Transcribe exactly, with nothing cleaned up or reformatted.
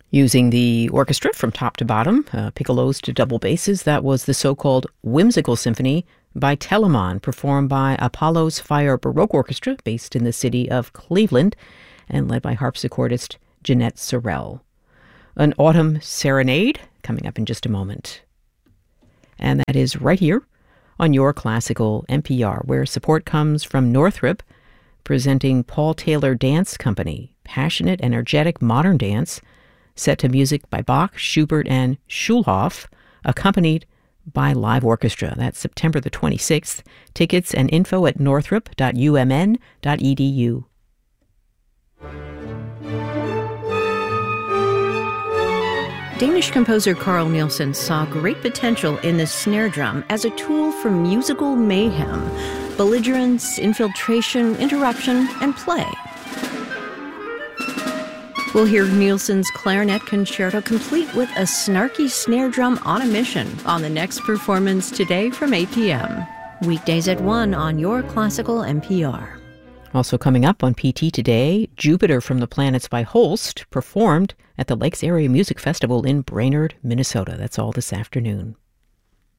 Using the orchestra from top to bottom, uh, piccolos to double basses, that was the so-called Whimsical Symphony by Telemann, performed by Apollo's Fire Baroque Orchestra, based in the city of Cleveland, and led by harpsichordist Jeanette Sorrell. An Autumn Serenade, coming up in just a moment. And that is right here on Your Classical N P R, where support comes from Northrop, presenting Paul Taylor Dance Company, passionate, energetic modern dance, set to music by Bach, Schubert, and Schulhoff, accompanied by live orchestra. That's September the twenty-sixth. Tickets and info at northrop dot u m n dot e d u. Danish composer Carl Nielsen saw great potential in the snare drum as a tool for musical mayhem, belligerence, infiltration, interruption, and play. We'll hear Nielsen's clarinet concerto complete with a snarky snare drum on a mission on the next performance today from eight p.m. Weekdays at one on Your Classical N P R. Also coming up on P T today, Jupiter from the Planets by Holst performed at the Lakes Area Music Festival in Brainerd, Minnesota. That's all this afternoon.